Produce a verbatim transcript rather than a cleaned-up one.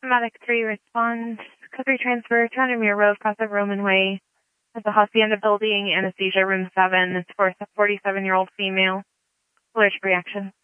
Systematic three responds. Code three transfer, two hundred Muir Road, cross of Roman Way. At the Hacienda building, anesthesia room seven. It's for a forty-seven-year-old female. Allergic reaction.